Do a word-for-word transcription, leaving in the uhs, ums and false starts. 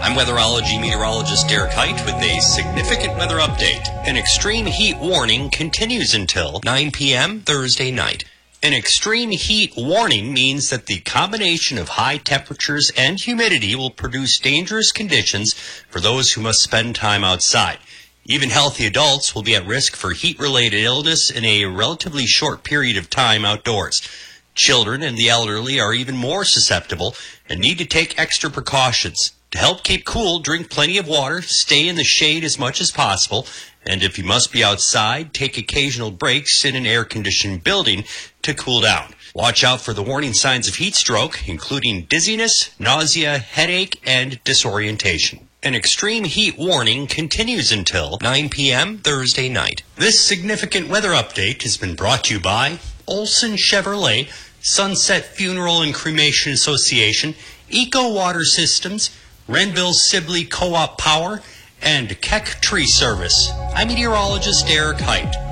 I'm weatherology meteorologist Derek Height with a significant weather update. An extreme heat warning continues until nine p.m. Thursday night. An extreme heat warning means that the combination of high temperatures and humidity will produce dangerous conditions for those who must spend time outside. Even healthy adults will be at risk for heat-related illness in a relatively short period of time outdoors. Children and the elderly are even more susceptible and need to take extra precautions. To help keep cool, drink plenty of water, stay in the shade as much as possible, and if you must be outside, take occasional breaks in an air-conditioned building to cool down. Watch out for the warning signs of heat stroke, including dizziness, nausea, headache, and disorientation. An extreme heat warning continues until nine p.m. Thursday night. This significant weather update has been brought to you by Olson Chevrolet, Sunset Funeral and Cremation Association, Eco Water Systems, Renville Sibley Co-op Power, and Keck Tree Service. I'm meteorologist Derek Height.